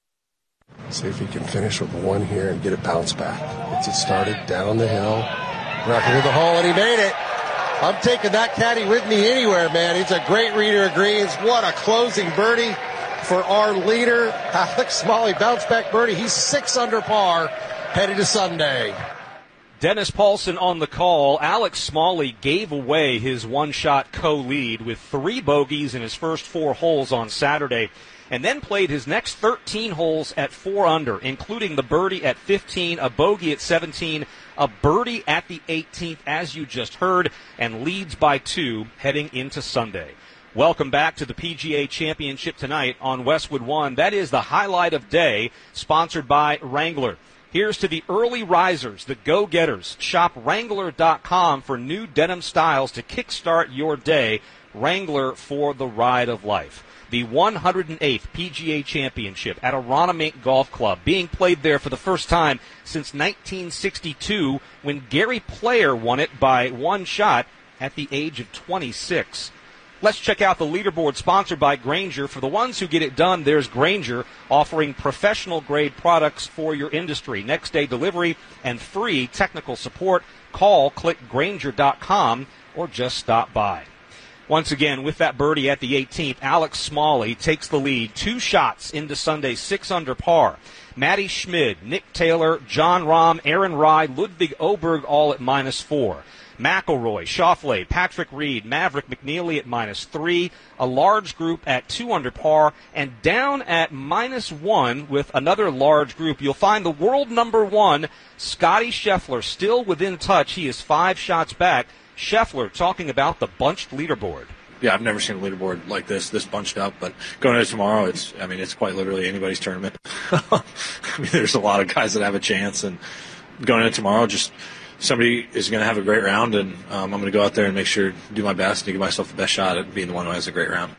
See if he can finish with one here and get it bounced back. Gets it started down the hill. Rocking to the hole, and he made it. I'm taking that caddy with me anywhere, man. He's a great reader of greens. What a closing birdie for our leader. Alex Smalley, bounce back birdie. He's six under par, headed to Sunday. Dennis Paulson on the call. Alex Smalley gave away his one-shot co-lead with three bogeys in his first four holes on Saturday, and then played his next thirteen holes at four under, including the birdie at fifteen, a bogey at seventeen, a birdie at the eighteenth, as you just heard, and leads by two heading into Sunday. Welcome back to the P G A Championship tonight on Westwood One. That is the highlight of day, sponsored by Wrangler. Here's to the early risers, the go-getters. Shop Wrangler dot com for new denim styles to kickstart your day. Wrangler for the ride of life. The one hundred eighth P G A Championship at Aronimink Golf Club, being played there for the first time since nineteen sixty-two, when Gary Player won it by one shot at the age of twenty-six. Let's check out the leaderboard sponsored by Grainger. For the ones who get it done, there's Grainger, offering professional-grade products for your industry. Next-day delivery and free technical support. Call, click Grainger dot com, or just stop by. Once again, with that birdie at the eighteenth, Alex Smalley takes the lead. Two shots into Sunday, six under par. Matty Schmid, Nick Taylor, John Rahm, Aaron Rye, Ludwig Oberg all at minus four. McIlroy, Schauffele, Patrick Reed, Maverick McNeely at minus three, a large group at two under par, and down at minus one with another large group. You'll find the world number one, Scotty Scheffler, still within touch. He is five shots back. Scheffler talking about the bunched leaderboard. Yeah, I've never seen a leaderboard like this, this bunched up. But going into tomorrow, it's, I mean, it's quite literally anybody's tournament. I mean, there's a lot of guys that have a chance, and going into tomorrow, just somebody is going to have a great round, and um, I'm going to go out there and make sure, do my best to give myself the best shot at being the one who has a great round.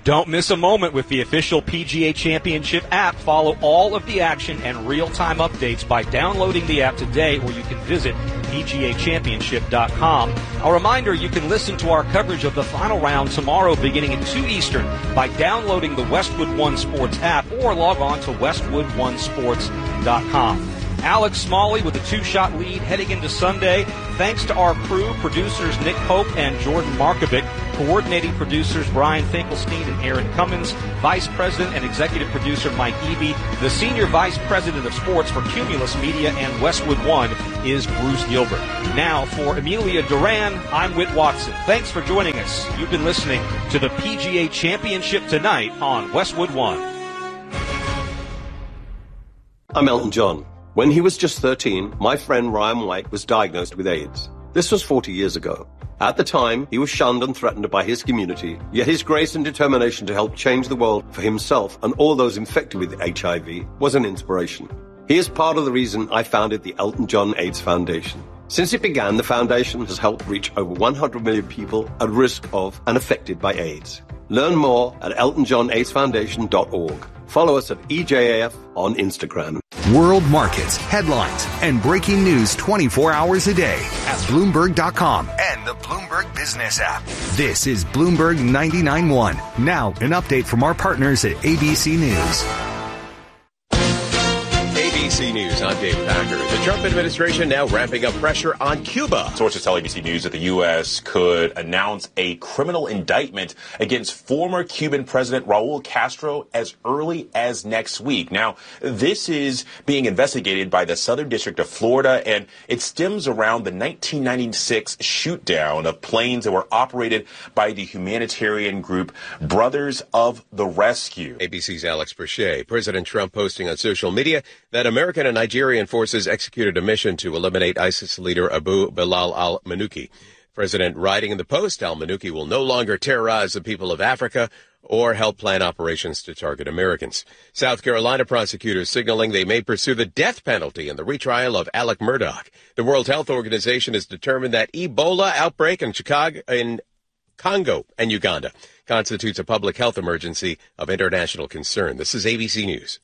Don't miss a moment with the official P G A Championship app. Follow all of the action and real-time updates by downloading the app today, or you can visit P G A championship dot com. A reminder, you can listen to our coverage of the final round tomorrow beginning at two Eastern by downloading the Westwood One Sports app or log on to westwood one sports dot com. Alex Smalley with a two-shot lead heading into Sunday. Thanks to our crew, producers Nick Pope and Jordan Markovic, coordinating producers Brian Finkelstein and Aaron Cummins, Vice President and Executive Producer Mike Eby, the Senior Vice President of Sports for Cumulus Media and Westwood One is Bruce Gilbert. Now, for Amelia Duran, I'm Whit Watson. Thanks for joining us. You've been listening to the P G A Championship tonight on Westwood One. I'm Elton John. When he was just thirteen, my friend Ryan White was diagnosed with AIDS. This was forty years ago. At the time, he was shunned and threatened by his community, yet his grace and determination to help change the world for himself and all those infected with H I V was an inspiration. He is part of the reason I founded the Elton John AIDS Foundation. Since it began, the foundation has helped reach over one hundred million people at risk of and affected by AIDS. Learn more at elton john aids foundation dot org. Follow us at E J A F on Instagram. World markets, headlines, and breaking news twenty-four hours a day at Bloomberg dot com and the Bloomberg Business app. This is Bloomberg ninety-nine point one. Now, an update from our partners at A B C News. A B C News, I'm David Packer. The Trump administration now ramping up pressure on Cuba. Sources tell A B C News that the U S could announce a criminal indictment against former Cuban President Raul Castro as early as next week. Now, this is being investigated by the Southern District of Florida, and it stems around the nineteen ninety-six shoot-down of planes that were operated by the humanitarian group Brothers of the Rescue. A B C's Alex Perche. President Trump posting on social media that American and Nigerian forces executed a mission to eliminate ISIS leader Abu Bilal al-Manuki. President writing in the Post, al-Manuki will no longer terrorize the people of Africa or help plan operations to target Americans. South Carolina prosecutors signaling they may pursue the death penalty in the retrial of Alec Murdaugh. The World Health Organization has determined that Ebola outbreak in Chicago, in Congo and Uganda constitutes a public health emergency of international concern. This is A B C News.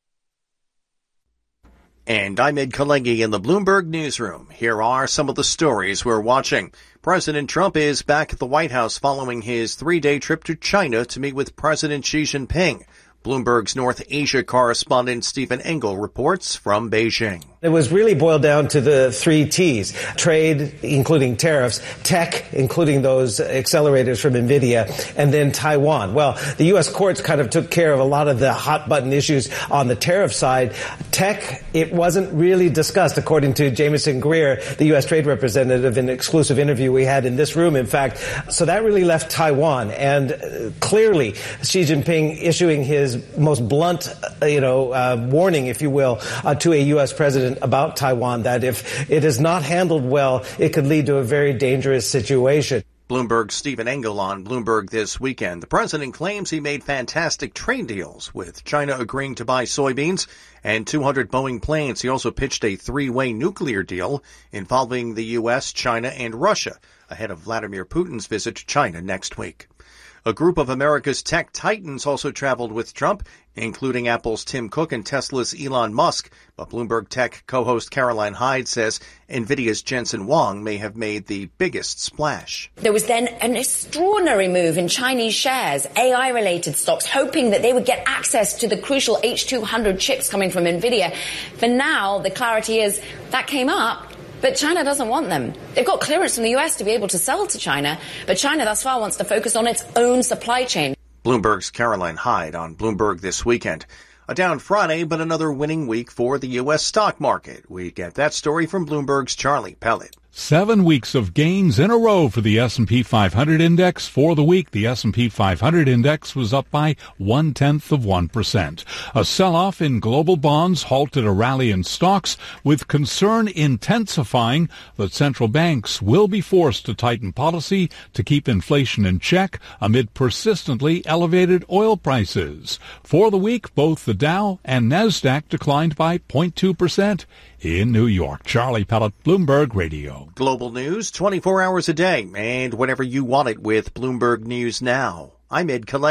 And I'm Ed Kalegi in the Bloomberg Newsroom. Here are some of the stories we're watching. President Trump is back at the White House following his three-day trip to China to meet with President Xi Jinping. Bloomberg's North Asia correspondent Stephen Engel reports from Beijing. It was really boiled down to the three T's: trade, including tariffs; tech, including those accelerators from NVIDIA; and then Taiwan. Well, the U S courts kind of took care of a lot of the hot button issues on the tariff side. Tech, it wasn't really discussed, according to Jameson Greer, the U S trade representative, in an exclusive interview we had in this room, in fact. So that really left Taiwan. And uh, clearly, Xi Jinping issuing his most blunt, uh, you know, uh, warning, if you will, uh, to a U S president about Taiwan, that if it is not handled well, it could lead to a very dangerous situation. Bloomberg's Stephen Engel on Bloomberg This Weekend. The president claims he made fantastic trade deals, with China agreeing to buy soybeans and two hundred Boeing planes. He also pitched a three-way nuclear deal involving the U S, China, and Russia ahead of Vladimir Putin's visit to China next week. A group of America's tech titans also traveled with Trump, including Apple's Tim Cook and Tesla's Elon Musk. But Bloomberg Tech co-host Caroline Hyde says NVIDIA's Jensen Huang may have made the biggest splash. There was then an extraordinary move in Chinese shares, A I-related stocks, hoping that they would get access to the crucial H two hundred chips coming from NVIDIA. For now, the clarity is that came up, but China doesn't want them. They've got clearance from the U S to be able to sell to China, but China thus far wants to focus on its own supply chain. Bloomberg's Caroline Hyde on Bloomberg This Weekend. A down Friday, but another winning week for the U S stock market. We get that story from Bloomberg's Charlie Pellet. Seven weeks of gains in a row for the S and P five hundred index. For the week, the S and P five hundred index was up by one-tenth of one percent. A sell-off in global bonds halted a rally in stocks, with concern intensifying that central banks will be forced to tighten policy to keep inflation in check amid persistently elevated oil prices. For the week, both the Dow and NASDAQ declined by zero point two percent. In New York, Charlie Pellet, Bloomberg Radio. Global news twenty-four hours a day and whenever you want it with Bloomberg News Now. I'm Ed Kalegi.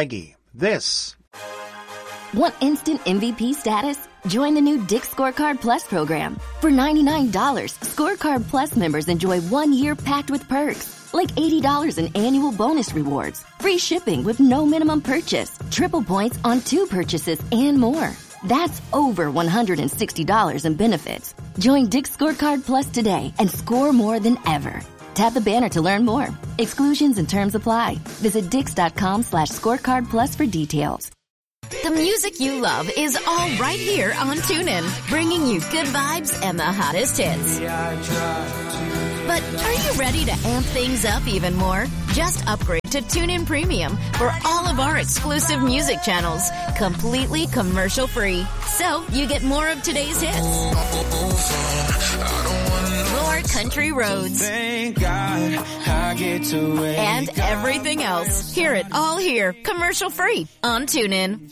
this. Want instant M V P status? Join the new Dick's Scorecard Plus program. For ninety-nine dollars, Scorecard Plus members enjoy one year packed with perks, like eighty dollars in annual bonus rewards, free shipping with no minimum purchase, triple points on two purchases, and more. That's over one hundred sixty dollars in benefits. Join Dick's Scorecard Plus today and score more than ever. Tap the banner to learn more. Exclusions and terms apply. Visit dix.com slash scorecard plus for details. The music you love is all right here on TuneIn, bringing you good vibes and the hottest hits. But are you ready to amp things up even more? Just upgrade to TuneIn Premium for all of our exclusive music channels, completely commercial-free. So you get more of today's hits, more country roads, and everything else. Hear it all here, commercial-free on TuneIn.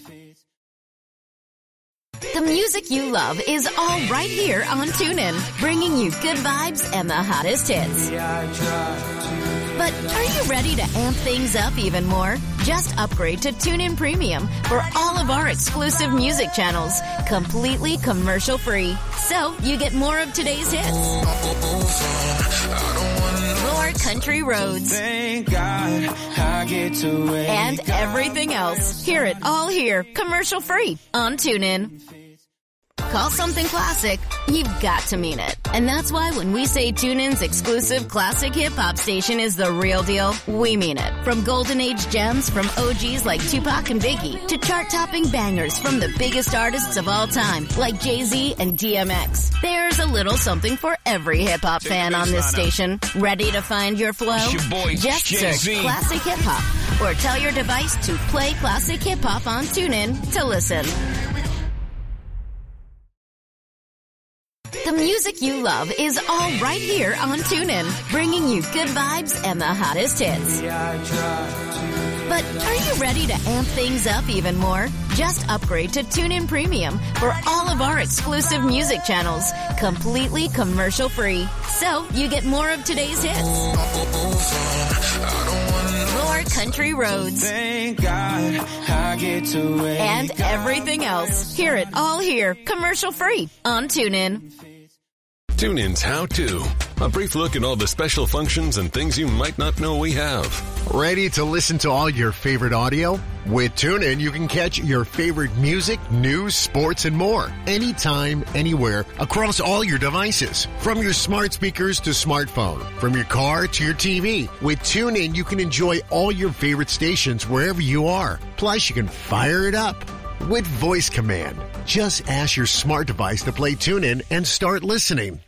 The music you love is all right here on TuneIn, bringing you good vibes and the hottest hits. But are you ready to amp things up even more? Just upgrade to TuneIn Premium for all of our exclusive music channels, completely commercial-free. So you get more of today's hits, more country roads, and everything else. Hear it all here, commercial-free on TuneIn. Call something classic, you've got to mean it. And that's why when we say TuneIn's exclusive classic hip-hop station is the real deal, we mean it. From golden age gems from O Gs like Tupac and Biggie to chart-topping bangers from the biggest artists of all time like Jay-Z and D M X. There's a little something for every hip-hop fan on this station. Ready to find your flow? Your boy, Just Jay-Z. search Classic Hip Hop or tell your device to play Classic Hip Hop on TuneIn to listen. The music you love is all right here on TuneIn, bringing you good vibes and the hottest hits. But are you ready to amp things up even more? Just upgrade to TuneIn Premium for all of our exclusive music channels, completely commercial-free. So you get more of today's hits, more country roads, and everything else. Hear it all here, commercial-free on TuneIn. TuneIn's How To. A brief look at all the special functions and things you might not know we have. Ready to listen to all your favorite audio? With TuneIn, you can catch your favorite music, news, sports, and more. Anytime, anywhere, across all your devices. From your smart speakers to smartphone. From your car to your T V. With TuneIn, you can enjoy all your favorite stations wherever you are. Plus, you can fire it up with voice command. Just ask your smart device to play TuneIn and start listening.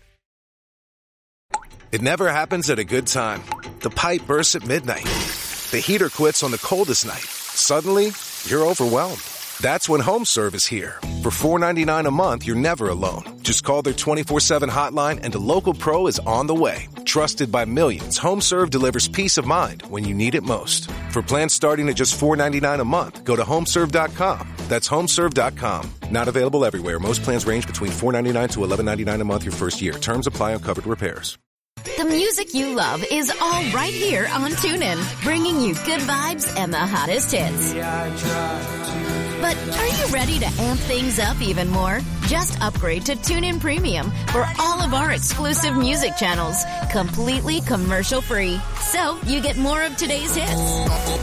It never happens at a good time. The pipe bursts at midnight. The heater quits on the coldest night. Suddenly, you're overwhelmed. That's when HomeServe is here. For four dollars and ninety-nine cents a month, you're never alone. Just call their twenty-four seven hotline and a local pro is on the way. Trusted by millions, HomeServe delivers peace of mind when you need it most. For plans starting at just four dollars and ninety-nine cents a month, go to homeserve dot com. That's homeserve dot com. Not available everywhere. Most plans range between four dollars and ninety-nine cents to eleven dollars and ninety-nine cents a month your first year. Terms apply on covered repairs. The music you love is all right here on TuneIn, bringing you good vibes and the hottest hits. But are you ready to amp things up even more? Just upgrade to TuneIn Premium for all of our exclusive music channels, completely commercial-free. So you get more of today's hits,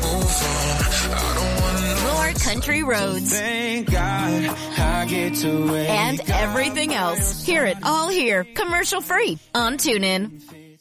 more country roads, and everything else. Hear it all here, commercial-free on TuneIn.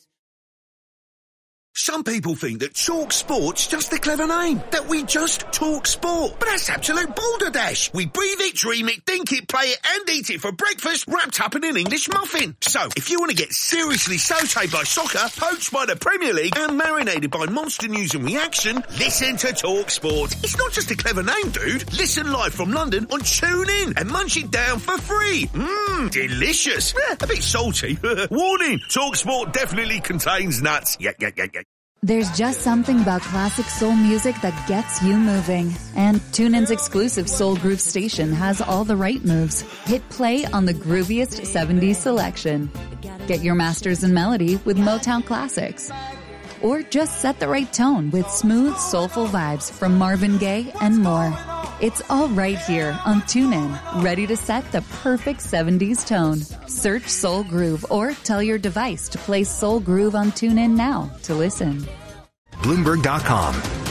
Some people think that Talk Sport's just a clever name, that we just talk sport. But that's absolute balderdash. We breathe it, dream it, think it, play it, and eat it for breakfast, wrapped up in an English muffin. So, if you want to get seriously sautéed by soccer, poached by the Premier League, and marinated by monster news and reaction, listen to Talk Sport. It's not just a clever name, dude. Listen live from London on TuneIn and munch it down for free. Mmm, delicious. Eh, a bit salty. Warning, Talk Sport definitely contains nuts. Yeah, yeah, yeah, yeah. There's just something about classic soul music that gets you moving. And TuneIn's exclusive Soul Groove station has all the right moves. Hit play on the grooviest seventies selection. Get your masters in melody with Motown Classics. Or just set the right tone with smooth, soulful vibes from Marvin Gaye and more. It's all right here on TuneIn, ready to set the perfect seventies tone. Search Soul Groove or tell your device to play Soul Groove on TuneIn now to listen. Bloomberg dot com.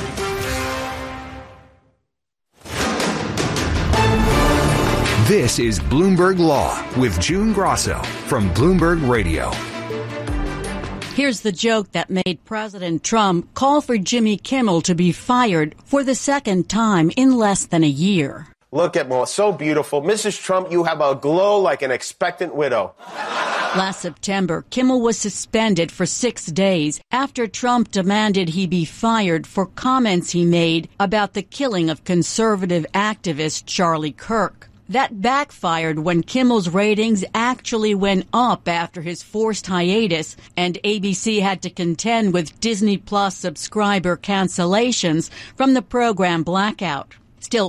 This is Bloomberg Law with June Grosso from Bloomberg Radio. Here's the joke that made President Trump call for Jimmy Kimmel to be fired for the second time in less than a year. Look at Mo, so beautiful. Missus Trump, you have a glow like an expectant widow. Last September, Kimmel was suspended for six days after Trump demanded he be fired for comments he made about the killing of conservative activist Charlie Kirk. That backfired when Kimmel's ratings actually went up after his forced hiatus, and A B C had to contend with Disney Plus subscriber cancellations from the program blackout. Still,